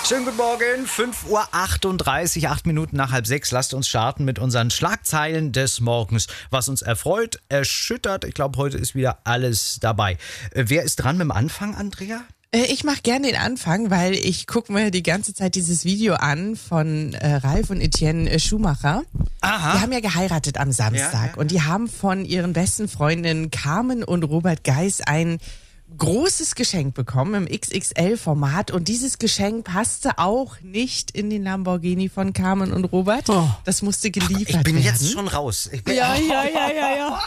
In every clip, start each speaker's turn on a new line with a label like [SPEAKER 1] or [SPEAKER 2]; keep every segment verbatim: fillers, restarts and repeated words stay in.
[SPEAKER 1] Schönen guten Morgen, fünf Uhr achtunddreißig, acht Minuten nach halb sechs. Lasst uns starten mit unseren Schlagzeilen des Morgens. Was uns erfreut, erschüttert. Ich glaube, heute ist wieder alles dabei. Äh, wer ist dran mit dem Anfang, Andrea?
[SPEAKER 2] Ich mache gerne den Anfang, weil ich gucke mir die ganze Zeit dieses Video an von äh, Ralf und Etienne Schumacher.
[SPEAKER 1] Aha.
[SPEAKER 2] Die haben ja geheiratet am Samstag
[SPEAKER 1] Ja, ja.
[SPEAKER 2] und die haben von ihren besten Freundinnen Carmen und Robert Geis ein großes Geschenk bekommen im X X L-Format und dieses Geschenk passte auch nicht in den Lamborghini von Carmen und Robert.
[SPEAKER 3] Oh.
[SPEAKER 2] Das musste geliefert
[SPEAKER 1] Ich bin
[SPEAKER 2] werden.
[SPEAKER 1] jetzt schon raus. Ich bin,
[SPEAKER 3] Ja, ja, ja, ja, ja.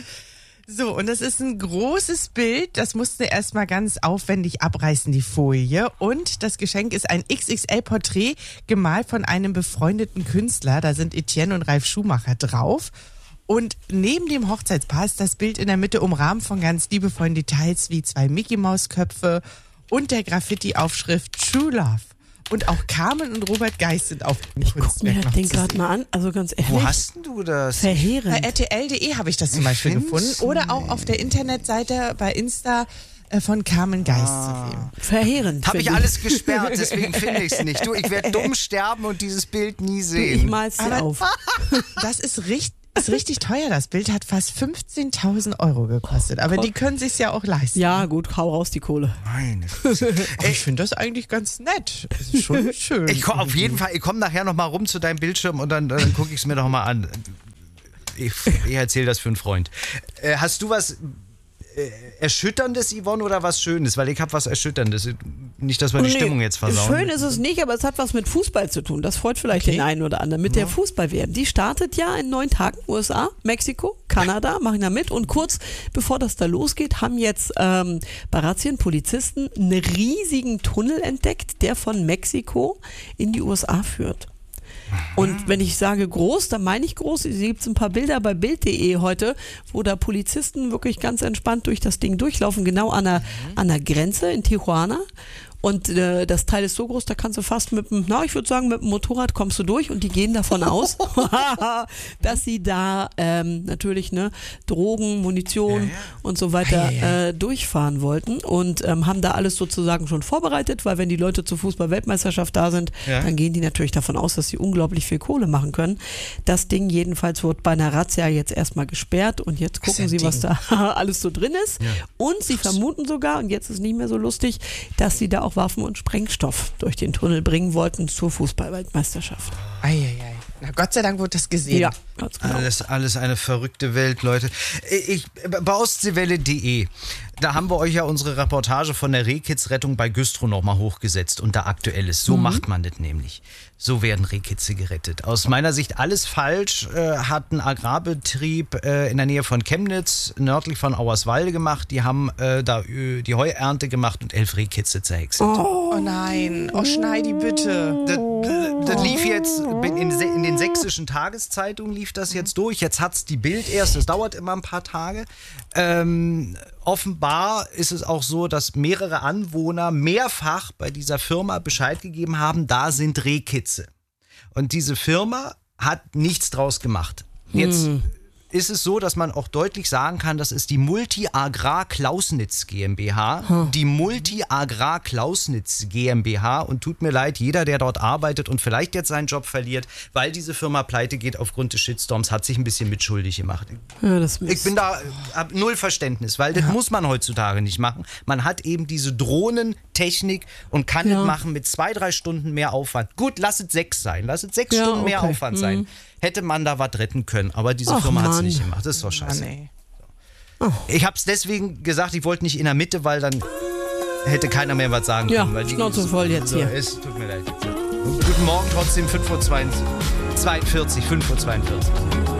[SPEAKER 2] So, und das ist ein großes Bild, das musste erstmal ganz aufwendig abreißen, die Folie. Und das Geschenk ist ein X X L-Porträt, gemalt von einem befreundeten Künstler. Da sind Etienne und Ralf Schumacher drauf. Und neben dem Hochzeitspaar ist das Bild in der Mitte umrahmt von ganz liebevollen Details wie zwei Mickey-Maus-Köpfe und der Graffiti-Aufschrift True Love. Und auch Carmen und Robert Geis sind auf dem
[SPEAKER 3] Ich guck mir
[SPEAKER 2] Kunstwerk
[SPEAKER 3] das
[SPEAKER 2] noch
[SPEAKER 3] Ding
[SPEAKER 2] zu
[SPEAKER 3] gerade
[SPEAKER 2] sehen.
[SPEAKER 3] mal an. Also ganz ehrlich.
[SPEAKER 1] Wo hast denn du das?
[SPEAKER 2] Bei
[SPEAKER 3] Verheerend.
[SPEAKER 2] R T L Punkt de habe ich das zum Beispiel
[SPEAKER 1] find's
[SPEAKER 2] gefunden. Oder auch auf der Internetseite bei Insta äh, von Carmen Geis zu sehen.
[SPEAKER 3] Verheerend.
[SPEAKER 1] Habe ich
[SPEAKER 3] finde
[SPEAKER 1] alles gesperrt, deswegen finde ich es nicht. Du, ich werde dumm sterben und dieses Bild nie
[SPEAKER 3] Du,
[SPEAKER 1] sehen.
[SPEAKER 3] ich mal's dir
[SPEAKER 2] Aber-
[SPEAKER 3] auf.
[SPEAKER 2] Das ist richtig. Ist richtig teuer, das Bild hat fast fünfzehntausend Euro gekostet, aber die können sich's ja auch leisten.
[SPEAKER 3] Ja, gut, hau raus die Kohle.
[SPEAKER 1] Meine Fresse.
[SPEAKER 2] Aber ich finde das eigentlich ganz nett. Das ist schon schön.
[SPEAKER 1] Ich komme auf jeden Fall, ich komme nachher noch mal rum zu deinem Bildschirm und dann, dann gucke ich es mir noch mal an. Ich, ich erzähle das für einen Freund. Äh, hast du was äh, Erschütterndes, Yvonne, oder was Schönes? Weil ich habe was Erschütterndes. Nicht, dass wir die
[SPEAKER 3] Nee,
[SPEAKER 1] Stimmung jetzt versauen.
[SPEAKER 3] Schön ist es nicht, aber es hat was mit Fußball zu tun. Das freut vielleicht
[SPEAKER 2] Okay.
[SPEAKER 3] den einen oder anderen. Mit der Fußball-W M. Die startet ja in neun Tagen. U S A, Mexiko, Kanada machen da mit. Und kurz bevor das da losgeht, haben jetzt ähm, bei Razzien Polizisten einen riesigen Tunnel entdeckt, der von Mexiko in die U S A führt. Und wenn ich sage groß, dann meine ich groß. Es gibt ein paar Bilder bei Bild Punkt de heute, wo da Polizisten wirklich ganz entspannt durch das Ding durchlaufen, genau an der, an der Grenze in Tijuana. Und äh, das Teil ist so groß, da kannst du fast mit dem, na, ich würde sagen, mit dem Motorrad kommst du durch und die gehen davon aus, dass sie da ähm, natürlich ne, Drogen, Munition
[SPEAKER 1] Ja, ja.
[SPEAKER 3] und so weiter
[SPEAKER 2] Ei, ei, ei.
[SPEAKER 3] äh, durchfahren wollten und ähm, haben da alles sozusagen schon vorbereitet, weil wenn die Leute zur Fußball-Weltmeisterschaft da sind,
[SPEAKER 1] Ja.
[SPEAKER 3] dann gehen die natürlich davon aus, dass sie unglaublich viel Kohle machen können. Das Ding jedenfalls wird bei einer Razzia jetzt erstmal gesperrt und jetzt
[SPEAKER 2] Was
[SPEAKER 3] gucken
[SPEAKER 2] ein
[SPEAKER 3] sie, was
[SPEAKER 2] Ding.
[SPEAKER 3] da alles so drin ist.
[SPEAKER 1] Ja.
[SPEAKER 3] Und sie vermuten sogar, und jetzt ist nicht mehr so lustig, dass sie da auch Waffen und Sprengstoff durch den Tunnel bringen wollten zur Fußball-Weltmeisterschaft.
[SPEAKER 2] Eieiei. Na, Gott sei Dank wird das gesehen.
[SPEAKER 3] Ja, ganz genau.
[SPEAKER 1] Alles, alles eine verrückte Welt, Leute. Ich, bei ostseewelle punkt de, da haben wir euch ja unsere Reportage von der Rehkitzrettung bei Güstrow nochmal hochgesetzt und da aktuell ist. So macht man das nämlich. So werden Rehkitze gerettet. Aus meiner Sicht alles falsch, äh, hat ein Agrarbetrieb äh, in der Nähe von Chemnitz, nördlich von Auerswalde gemacht. Die haben äh, da äh, die Heuernte gemacht und elf Rehkitze zerhäckselt.
[SPEAKER 2] Oh nein. Oh, Schneidi, bitte.
[SPEAKER 1] Das, das lief jetzt, in, in den sächsischen Tageszeitungen lief das jetzt durch. Jetzt hat's die Bild erst, das dauert immer ein paar Tage. Ähm, offenbar ist es auch so, dass mehrere Anwohner mehrfach bei dieser Firma Bescheid gegeben haben, da sind Rehkitze. Und diese Firma hat nichts draus gemacht. Jetzt ist es so, dass man auch deutlich sagen kann, das ist die Multi-Agrar Klausnitz GmbH. Die Multi-Agrar Klausnitz GmbH. Und tut mir leid, jeder, der dort arbeitet und vielleicht jetzt seinen Job verliert, weil diese Firma pleite geht aufgrund des Shitstorms, hat sich ein bisschen mitschuldig gemacht.
[SPEAKER 3] Ja, das
[SPEAKER 1] Ich bin da, hab null Verständnis, weil das muss man heutzutage nicht machen. Man hat eben diese Drohnentechnik und kann
[SPEAKER 3] Ja.
[SPEAKER 1] das machen mit zwei, drei Stunden mehr Aufwand. Gut, lass es sechs sein, lass es sechs
[SPEAKER 3] Ja,
[SPEAKER 1] Stunden mehr
[SPEAKER 3] okay.
[SPEAKER 1] Aufwand sein. Hätte man da was retten können, aber diese
[SPEAKER 3] Ach,
[SPEAKER 1] Firma hat es
[SPEAKER 3] Mann.
[SPEAKER 1] nicht gemacht. Das ist doch scheiße.
[SPEAKER 2] Mann, ey.
[SPEAKER 1] Ich habe es deswegen gesagt, ich wollte nicht in der Mitte, weil dann hätte keiner mehr was sagen
[SPEAKER 3] Ja,
[SPEAKER 1] können. Weil die-
[SPEAKER 3] Schnauze voll jetzt
[SPEAKER 1] so,
[SPEAKER 3] hier.
[SPEAKER 1] Es tut mir leid. Guten Morgen trotzdem, fünf Uhr zweiundvierzig, fünf Uhr zweiundvierzig.